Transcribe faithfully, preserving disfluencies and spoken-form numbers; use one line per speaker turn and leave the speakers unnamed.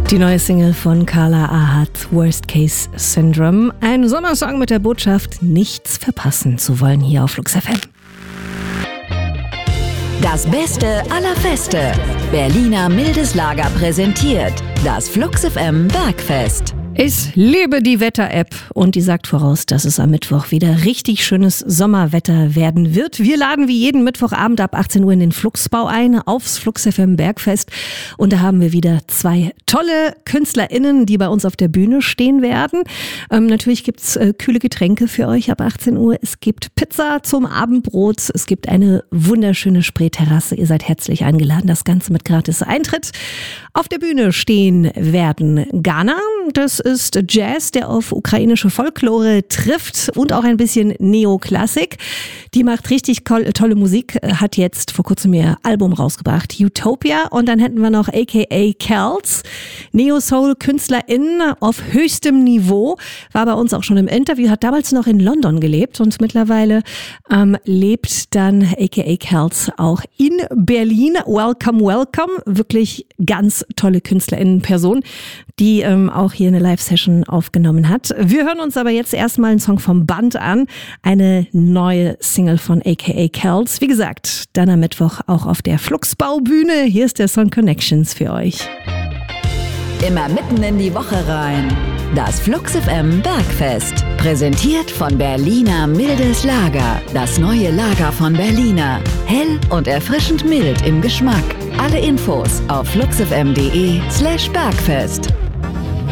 Die neue Single von Carla Ahat, Worst Case Syndrome. Ein Sommersong mit der Botschaft, nichts verpassen zu wollen hier auf Flux F M.
Das Beste aller Feste. Berliner Mildes Lager präsentiert das Flux F M Bergfest.
Ich liebe die Wetter-App und die sagt voraus, dass es am Mittwoch wieder richtig schönes Sommerwetter werden wird. Wir laden wie jeden Mittwochabend ab achtzehn Uhr in den Fluxbau ein, aufs Flux F M Bergfest. Und da haben wir wieder zwei tolle KünstlerInnen, die bei uns auf der Bühne stehen werden. Ähm, natürlich gibt's äh, kühle Getränke für euch ab achtzehn Uhr. Es gibt Pizza zum Abendbrot. Es gibt eine wunderschöne Spreeterrasse. Ihr seid herzlich eingeladen. Das Ganze mit gratis Eintritt. Auf der Bühne stehen werden Ghana. Das ist Jazz, der auf ukrainische Folklore trifft und auch ein bisschen Neoklassik. Die macht richtig tolle Musik, hat jetzt vor kurzem ihr Album rausgebracht, Utopia. Und dann hätten wir noch aka Kels, Neo-Soul-Künstlerin auf höchstem Niveau, war bei uns auch schon im Interview, hat damals noch in London gelebt und mittlerweile ähm, lebt dann aka Kels auch in Berlin. Welcome, welcome. Wirklich ganz tolle KünstlerInnen-Person, die ähm, auch hier eine Live-Session aufgenommen hat. Wir hören uns aber jetzt erstmal einen Song vom Band an. Eine neue Single von aka Kels. Wie gesagt, dann am Mittwoch auch auf der Fluxbaubühne. Hier ist der Song Connections für euch.
Immer mitten in die Woche rein. Das Flux F M Bergfest. Präsentiert von Berliner Mildes Lager. Das neue Lager von Berliner. Hell und erfrischend mild im Geschmack. Alle Infos auf fluxfm.de slash Bergfest.